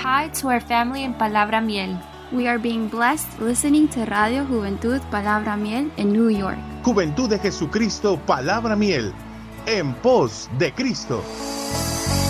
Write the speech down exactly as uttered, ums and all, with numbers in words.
hi to our family in Palabra Miel. We are being blessed listening to Radio Juventud Palabra Miel in New York. Juventud de Jesucristo Palabra Miel, en pos de Cristo.